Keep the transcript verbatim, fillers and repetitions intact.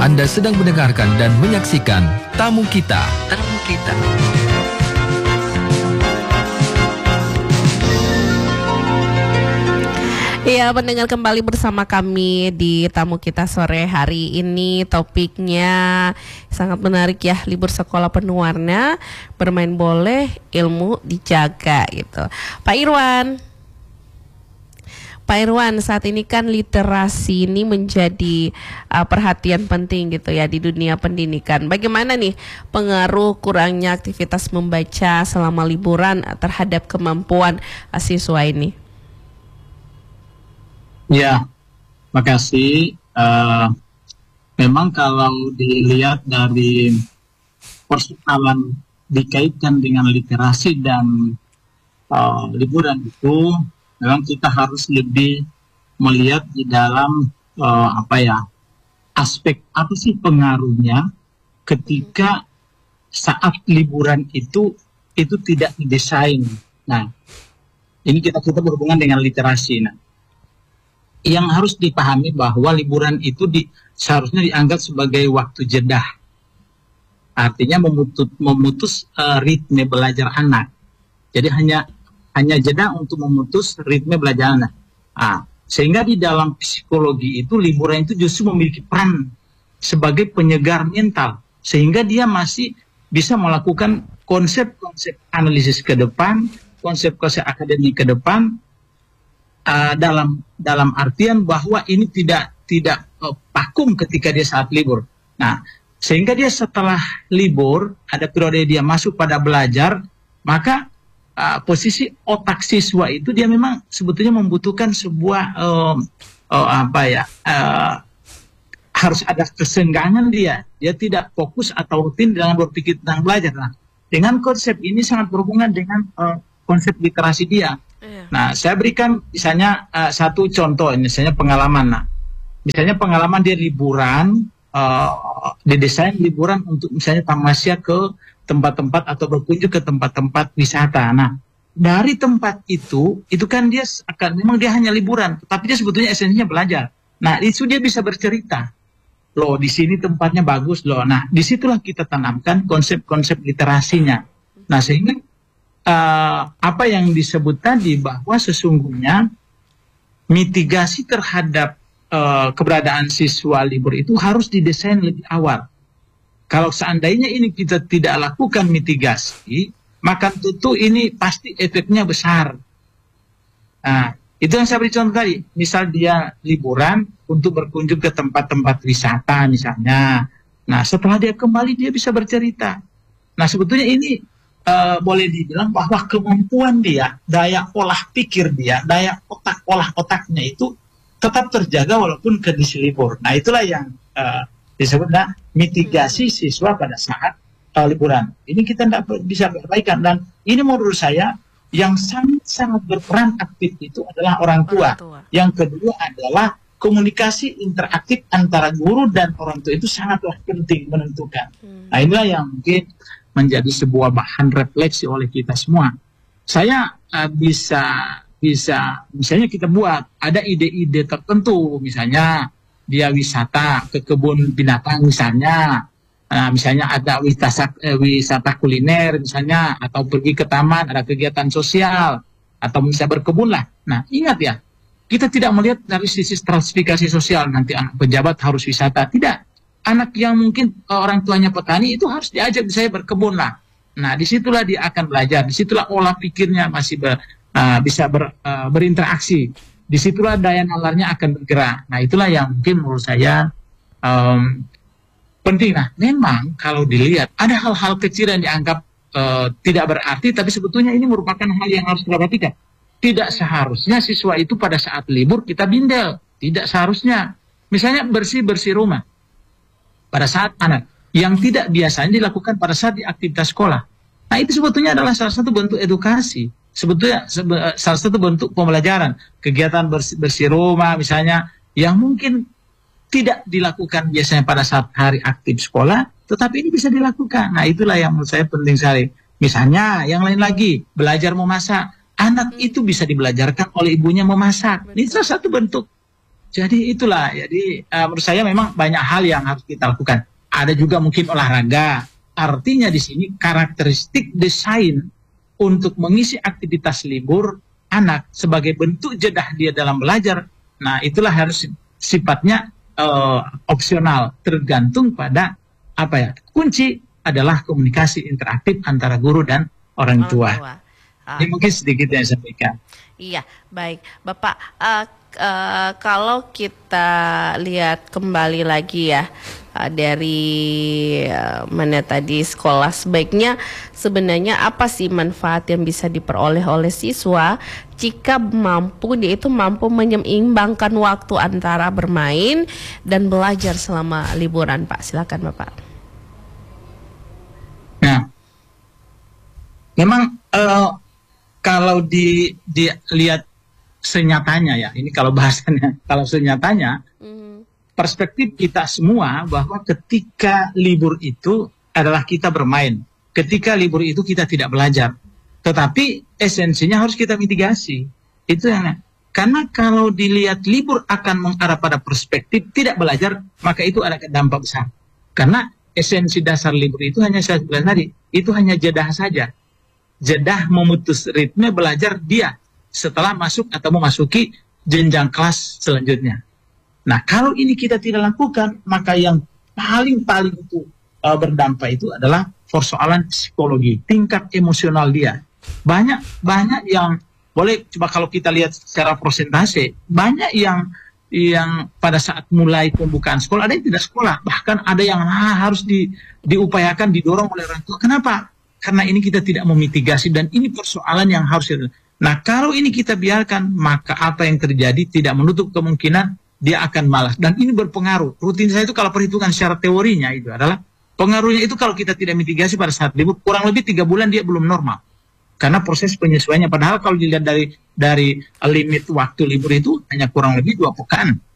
Anda sedang mendengarkan dan menyaksikan Tamu Kita. Tamu Kita. Iya, mendengar kembali bersama kami di Tamu Kita sore hari ini. Topiknya sangat menarik ya, libur sekolah penuh warna, bermain boleh, ilmu dijaga gitu. Pak Irwan, Pak Irwan, saat ini kan literasi ini menjadi uh, perhatian penting gitu ya di dunia pendidikan. Bagaimana nih pengaruh kurangnya aktivitas membaca selama liburan terhadap kemampuan uh, siswa ini? Ya, makasih. Uh, memang kalau dilihat dari persoalan dikaitkan dengan literasi dan uh, liburan itu, memang kita harus lebih melihat di dalam uh, apa ya aspek apa sih pengaruhnya ketika saat liburan itu itu tidak didesain. Nah, ini kita kita berhubungan dengan literasi. Nah, yang harus dipahami bahwa liburan itu di, seharusnya dianggap sebagai waktu jeda. Artinya memutus, memutus uh, ritme belajar anak. Jadi hanya hanya jeda untuk memutus ritme belajar anak. Ah, sehingga di dalam psikologi itu liburan itu justru memiliki peran sebagai penyegar mental. Sehingga dia masih bisa melakukan konsep-konsep analisis ke depan, konsep-konsep akademik ke depan, Uh, dalam dalam artian bahwa ini tidak tidak uh, vakum ketika dia saat libur. Nah, sehingga dia setelah libur ada periode dia masuk pada belajar, maka uh, posisi otak siswa itu dia memang sebetulnya membutuhkan sebuah uh, uh, apa ya uh, harus ada kesenggangan dia. Dia tidak fokus atau rutin dengan berpikir tentang belajar. Nah, dengan konsep ini sangat berhubungan dengan uh, konsep literasi dia. Nah, saya berikan misalnya uh, satu contoh, misalnya pengalaman. Nah, misalnya pengalaman dia liburan, uh, didesain liburan untuk misalnya tamasya ke tempat-tempat atau berkunjung ke tempat-tempat wisata. Nah, dari tempat itu, itu kan dia akan memang dia hanya liburan, tapi dia sebetulnya esensinya belajar. Nah, itu dia bisa bercerita. Loh, di sini tempatnya bagus loh. Nah, disitulah kita tanamkan konsep-konsep literasinya. Nah, sehingga Uh, apa yang disebut tadi bahwa sesungguhnya mitigasi terhadap uh, keberadaan siswa libur itu harus didesain lebih awal. Kalau seandainya ini kita tidak lakukan mitigasi, maka tentu ini pasti efeknya besar. Nah, itu yang saya beri contoh tadi. Misal dia liburan untuk berkunjung ke tempat-tempat wisata misalnya. Nah, setelah dia kembali dia bisa bercerita. Nah, sebetulnya ini Uh, boleh dibilang bahwa kemampuan dia, daya olah pikir dia, daya otak olah otaknya itu tetap terjaga walaupun kondisi libur. Nah, itulah yang uh, disebutnya mitigasi siswa pada saat uh, liburan. Ini kita tidak bisa berbaikan, dan ini menurut saya yang sangat-sangat berperan aktif itu adalah orang tua. orang tua. Yang kedua adalah komunikasi interaktif antara guru dan orang tua itu sangatlah penting menentukan. Hmm. Nah, inilah yang mungkin menjadi sebuah bahan refleksi oleh kita semua. Saya uh, bisa bisa misalnya kita buat ada ide-ide tertentu, misalnya dia wisata ke kebun binatang misalnya, uh, misalnya ada wisata eh, wisata kuliner misalnya, atau pergi ke taman ada kegiatan sosial, atau bisa berkebun lah. Nah, ingat ya, kita tidak melihat dari sisi stratifikasi sosial, nanti anak pejabat harus wisata, tidak. Anak yang mungkin uh, orang tuanya petani itu harus diajak saya berkebun lah. Nah, disitulah dia akan belajar, disitulah olah pikirnya masih ber, uh, bisa ber, uh, berinteraksi, disitulah daya nalarnya akan bergerak. Nah, itulah yang mungkin menurut saya um, penting. Nah, memang kalau dilihat ada hal-hal kecil yang dianggap uh, tidak berarti, tapi sebetulnya ini merupakan hal yang harus kita perhatikan. Tidak seharusnya siswa itu pada saat libur kita bindel, tidak seharusnya. Misalnya bersih-bersih rumah pada saat anak yang tidak biasanya dilakukan pada saat di aktivitas sekolah. Nah, itu sebetulnya adalah salah satu bentuk edukasi, sebetulnya sebe salah satu bentuk pembelajaran, kegiatan bersih, bersih rumah misalnya, yang mungkin tidak dilakukan biasanya pada saat hari aktif sekolah, tetapi ini bisa dilakukan. Nah, itulah yang menurut saya penting sekali. Misalnya, yang lain lagi, belajar memasak. Anak itu bisa dibelajarkan oleh ibunya memasak. Ini salah satu bentuk Jadi itulah, jadi uh, menurut saya memang banyak hal yang harus kita lakukan. Ada juga mungkin olahraga. Artinya di sini karakteristik desain untuk mengisi aktivitas libur anak sebagai bentuk jedah dia dalam belajar. Nah, itulah harus sifatnya uh, opsional, tergantung pada apa ya? Kunci adalah komunikasi interaktif antara guru dan orang tua. Orang tua. Ah. Ini mungkin sedikit yang saya sampaikan. Iya, baik, Bapak. Uh, uh, kalau kita lihat kembali lagi ya uh, dari uh, mana tadi sekolah, sebaiknya sebenarnya apa sih manfaat yang bisa diperoleh oleh siswa jika mampu dia itu mampu menyeimbangkan waktu antara bermain dan belajar selama liburan, Pak? Silakan, Bapak. Nah, memang uh, kalau di dilihat senyatanya ya, ini kalau bahasanya, kalau senyatanya, mm. perspektif kita semua bahwa ketika libur itu adalah kita bermain, ketika libur itu kita tidak belajar, tetapi esensinya harus kita mitigasi. Itu yang, karena kalau dilihat libur akan mengarah pada perspektif tidak belajar, maka itu ada dampak besar. Karena esensi dasar libur itu hanya saya bilang tadi, itu hanya jedah saja. Jedah memutus ritme belajar dia setelah masuk atau memasuki jenjang kelas selanjutnya. Nah, kalau ini kita tidak lakukan, maka yang paling-paling itu uh, berdampak itu adalah persoalan psikologi, tingkat emosional dia. Banyak banyak yang boleh coba kalau kita lihat secara persentase, banyak yang yang pada saat mulai pembukaan sekolah ada yang tidak sekolah, bahkan ada yang ha, harus di, diupayakan didorong oleh orang tua. Kenapa? Karena ini kita tidak memitigasi dan ini persoalan yang harus. Nah, kalau ini kita biarkan, maka apa yang terjadi tidak menutup kemungkinan dia akan malas. Dan ini berpengaruh. Rutinitas itu kalau perhitungan secara teorinya itu adalah pengaruhnya itu kalau kita tidak mitigasi pada saat libur, kurang lebih tiga bulan dia belum normal. Karena proses penyesuaiannya. Padahal kalau dilihat dari dari limit waktu libur itu hanya kurang lebih dua pekan.